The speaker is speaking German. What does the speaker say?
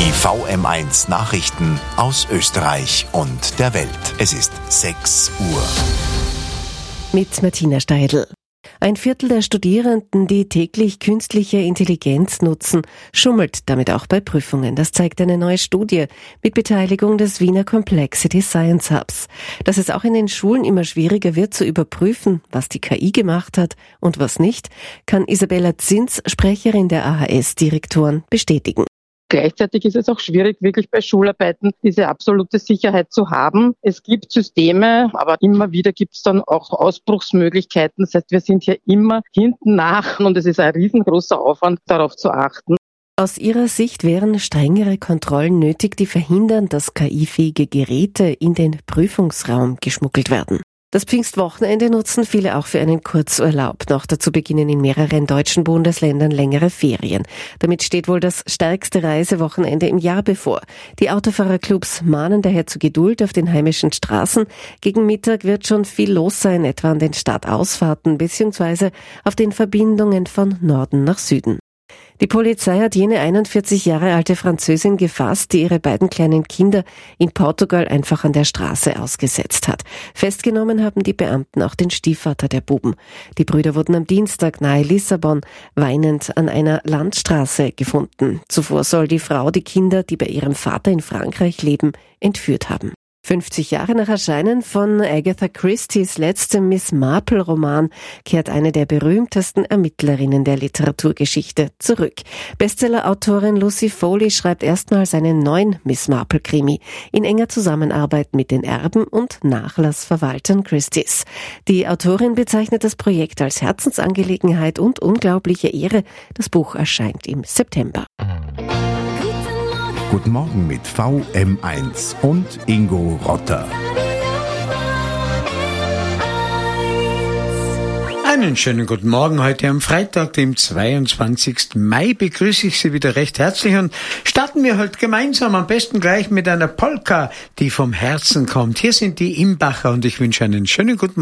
Die VM1 Nachrichten aus Österreich und der Welt. Es ist 6 Uhr. Mit Martina Steidl. Ein Viertel der Studierenden, die täglich künstliche Intelligenz nutzen, schummelt damit auch bei Prüfungen. Das zeigt eine neue Studie mit Beteiligung des Wiener Complexity Science Hubs. Dass es auch in den Schulen immer schwieriger wird zu überprüfen, was die KI gemacht hat und was nicht, kann Isabella Zins, Sprecherin der AHS-Direktoren, bestätigen. Gleichzeitig ist es auch schwierig, wirklich bei Schularbeiten diese absolute Sicherheit zu haben. Es gibt Systeme, aber immer wieder gibt es dann auch Ausbruchsmöglichkeiten. Das heißt, wir sind hier immer hinten nach und es ist ein riesengroßer Aufwand, darauf zu achten. Aus ihrer Sicht wären strengere Kontrollen nötig, die verhindern, dass KI-fähige Geräte in den Prüfungsraum geschmuggelt werden. Das Pfingstwochenende nutzen viele auch für einen Kurzurlaub. Noch dazu beginnen in mehreren deutschen Bundesländern längere Ferien. Damit steht wohl das stärkste Reisewochenende im Jahr bevor. Die Autofahrerclubs mahnen daher zu Geduld auf den heimischen Straßen. Gegen Mittag wird schon viel los sein, etwa an den Stadtausfahrten bzw. auf den Verbindungen von Norden nach Süden. Die Polizei hat jene 41 Jahre alte Französin gefasst, die ihre beiden kleinen Kinder in Portugal einfach an der Straße ausgesetzt hat. Festgenommen haben die Beamten auch den Stiefvater der Buben. Die Brüder wurden am Dienstag nahe Lissabon weinend an einer Landstraße gefunden. Zuvor soll die Frau die Kinder, die bei ihrem Vater in Frankreich leben, entführt haben. 50 Jahre nach Erscheinen von Agatha Christies letztem Miss Marple-Roman kehrt eine der berühmtesten Ermittlerinnen der Literaturgeschichte zurück. Bestseller-Autorin Lucy Foley schreibt erstmals einen neuen Miss Marple-Krimi in enger Zusammenarbeit mit den Erben und Nachlassverwaltern Christies. Die Autorin bezeichnet das Projekt als Herzensangelegenheit und unglaubliche Ehre. Das Buch erscheint im September. Guten Morgen mit VM1 und Ingo Rotter. Einen schönen guten Morgen heute am Freitag, dem 22. Mai, begrüße ich Sie wieder recht herzlich und starten wir heute gemeinsam, am besten gleich mit einer Polka, die vom Herzen kommt. Hier sind die Imbacher und ich wünsche einen schönen guten Morgen.